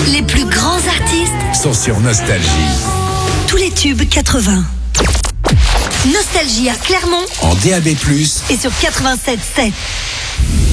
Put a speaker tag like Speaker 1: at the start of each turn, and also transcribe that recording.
Speaker 1: Les plus grands artistes
Speaker 2: sont sur Nostalgie.
Speaker 1: Tous les tubes 80. Nostalgie à Clermont
Speaker 2: En DAB+,
Speaker 1: et sur 87.7.